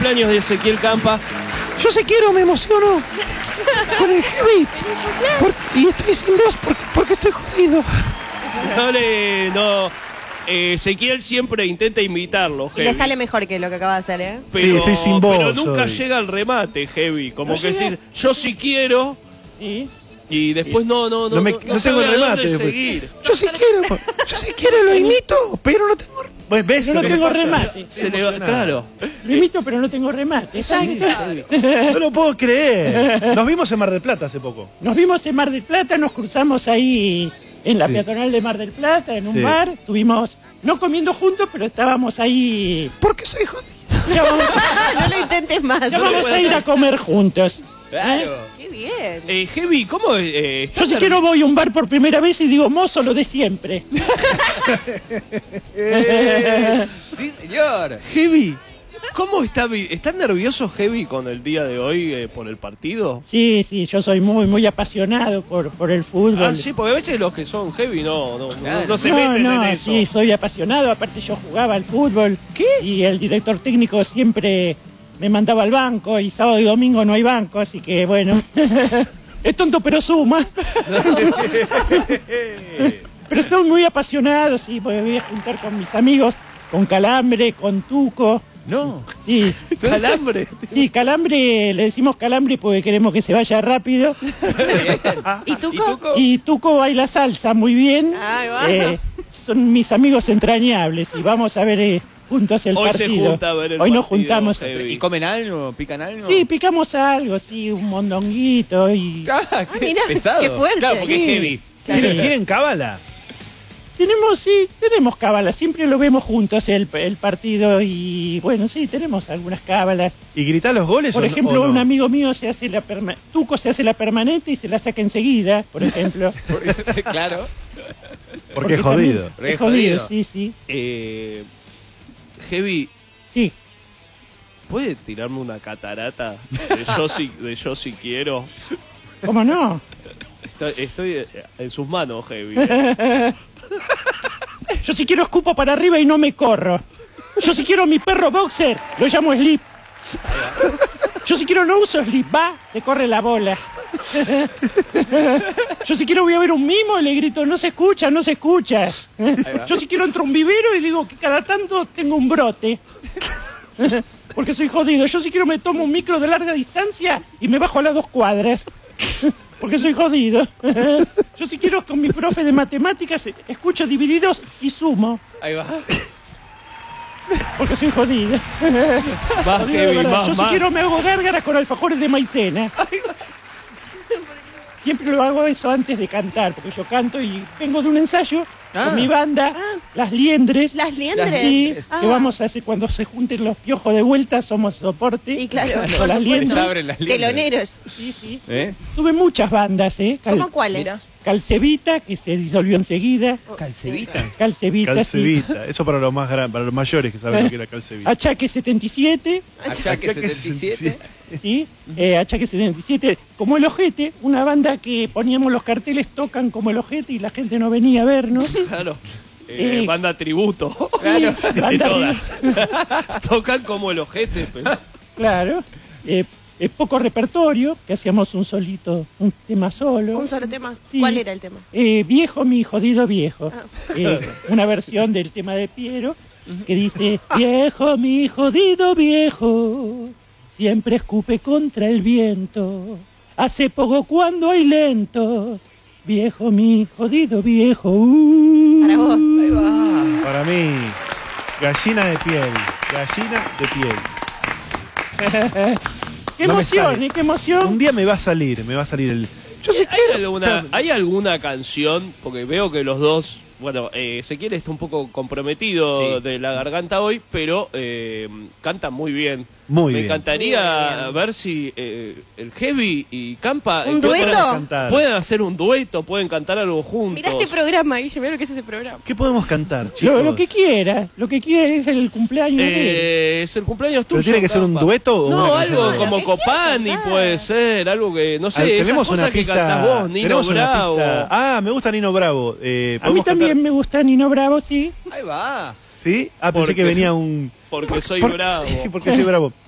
cumpleaños de Ezequiel Campa. Yo sé quiero, me emociono con el heavy. Y estoy sin voz porque estoy jodido. No. Ezequiel siempre intenta imitarlo, Heavy. Y le sale mejor que lo que acaba de hacer, ¿eh? Pero, sí, estoy sin voz. Pero nunca hoy llega al remate, Heavy. Como ¿No que llega? sí, yo sí quiero. Y después no tengo sabe a remate dónde después. seguir. Yo sí quiero, lo imito, pero no tengo... ¿Ves? Yo no lo que tengo pasa? remate. Se le va, claro. Lo imito, pero no tengo remate. Exacto. No lo puedo creer. Nos vimos en Mar del Plata hace poco. Nos vimos en Mar del Plata, nos cruzamos ahí en la peatonal de Mar del Plata, en un bar. Estuvimos, no comiendo juntos, pero estábamos ahí. Porque soy jodido. Ya vamos, No lo intentes más. ya vamos a ir a comer juntos. Claro. Qué bien. Heavy, ¿cómo? Yo si quiero voy a un bar por primera vez y digo, mozo, lo de siempre. Sí, señor. Heavy, ¿cómo está? ¿Está nervioso Heavy con el día de hoy por el partido? Sí, yo soy muy apasionado por el fútbol. Ah, sí, porque a veces los que son Heavy no se meten en eso. Sí, soy apasionado. Aparte yo jugaba al fútbol. ¿Qué? Y el director técnico siempre me mandaba al banco y sábado y domingo no hay banco, así que bueno. Es tonto pero suma. Pero estoy muy apasionado, sí, porque voy a juntar con mis amigos, con Calambre, con Tuco. No. Sí. Calambre. Sí, Calambre, le decimos Calambre porque queremos que se vaya rápido. ¿Y Tuco? Y Tuco baila salsa muy bien. Ahí va. Son mis amigos entrañables y vamos a ver juntos el Hoy se partido. junta a ver el Hoy nos partido, juntamos. Heavy. ¿Y comen algo? ¿Pican algo? Sí, picamos algo, sí, un mondonguito y... Ah, qué Mira, pesado. qué fuerte. Claro, porque Sí. es Heavy. ¿Tienen cábala? Tenemos cábalas, siempre lo vemos juntos el partido y bueno, sí, tenemos algunas cábalas. ¿Y gritás los goles Por o ejemplo, no? un amigo mío Tuco se hace la permanente y se la saca enseguida, por ejemplo. Claro. Porque es también jodido. Es jodido, sí. Heavy, Sí, ¿puede tirarme una catarata de yo si quiero? ¿cómo no? Estoy en sus manos, Heavy. Yo si quiero escupo para arriba y no me corro. Yo si quiero mi perro boxer, lo llamo Slip. Yo si quiero no uso Slip, va, se corre la bola. Yo si quiero voy a ver un mimo y le grito, no se escucha. Yo si quiero entro a un vivero y digo que cada tanto tengo un brote. Porque soy jodido. Yo si quiero me tomo un micro de larga distancia y me bajo a las 2 cuadras. Porque soy jodido. Yo si quiero con mi profe de matemáticas escucho divididos y sumo. Ahí va. Porque soy jodido. Más Jodido de Heavy, verdad. más, Yo si más. quiero me hago gárgaras con alfajores de maicena. Siempre lo hago eso antes de cantar, porque yo canto y vengo de un ensayo con mi banda, Las Liendres. Las liendres. Sí, Ah. que vamos a hacer cuando se junten los piojos de vuelta, somos soporte. Y claro, con por las supuesto. liendres. Se abren las liendres. Teloneros. Sí. ¿Eh? Tuve muchas bandas, ¿Cómo cuáles? Mira. Calcevita, que se disolvió enseguida. Calcevita. Calcevita, Calcevita. Eso para los más grandes, para los mayores que saben lo que era sí. calcevita. Achaque 77. Achaque 77. ¿Sí? Achaque 77, como el ojete, una banda que poníamos los carteles, tocan como el ojete y la gente no venía a vernos. Claro. Eh, Banda tributo. Claro. De Banda- todas. Tocan como el ojete, pero... Claro. Poco repertorio, que hacíamos un tema solo. Un solo tema. Sí. ¿Cuál era el tema? Viejo, mi jodido viejo. Una versión del tema de Piero, que dice, viejo, mi jodido viejo, siempre escupe contra el viento. Hace poco cuando hay lento, viejo, mi jodido viejo. Para vos. Ahí va. Para mí, gallina de piel. Gallina de piel. ¡Qué No me emoción, sale. qué emoción! Un día me va a salir el... ¿Hay alguna canción? Porque veo que los dos... Bueno, Ezequiel está un poco comprometido Sí. de la garganta hoy, pero canta muy bien. Muy Me bien. encantaría ver si el Heavy y Campa ¿Un dueto? Cantar. pueden hacer un dueto, pueden cantar algo juntos. Mirá este programa, Guille, mirá lo que es ese programa. ¿Qué podemos cantar, chicos? Lo que quiera es el cumpleaños de él. Es el cumpleaños tuyo. ¿Pero tiene que ser un Campa. dueto o No, una algo canción? como Lo que quiera Copani cantar. puede ser, algo que, no sé, Tenemos esas cosas una que pista. cantás vos, Nino tenemos una Bravo. pista. Ah, me gusta Nino Bravo. A mí ¿podemos también cantar? me gusta Nino Bravo, sí. Ahí va. ¿Sí? Ah, pensé Porque- que venía un... Porque soy Porque- bravo. sí, porque soy bravo.